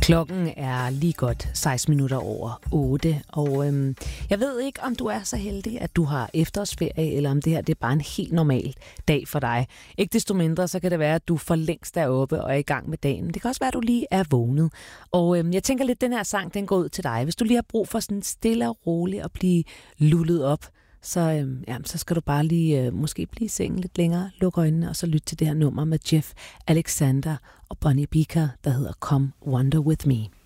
Klokken er lige godt 16 minutter over 8, og jeg ved ikke, om du er så heldig, at du har efterårsferie, eller om det her det er bare en helt normal dag for dig. Ikke desto mindre, så kan det være, at du for længst er oppe og er i gang med dagen. Det kan også være, at du lige er vågnet. Og jeg tænker lidt, at den her sang, den går ud til dig. Hvis du lige har brug for sådan stille og roligt at blive lullet op, så skal du bare lige måske blive i sengen lidt længere, lukke øjnene og så lytte til det her nummer med Jeff Alexander og Bonnie Beaker, der hedder Come Wander With Me.